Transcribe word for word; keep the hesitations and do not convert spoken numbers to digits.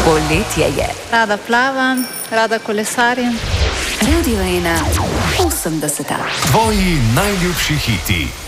Poletje je. Rada plavam, rada kolesarjem. Radio ena osemdeseta. Tvoji najljubši hiti.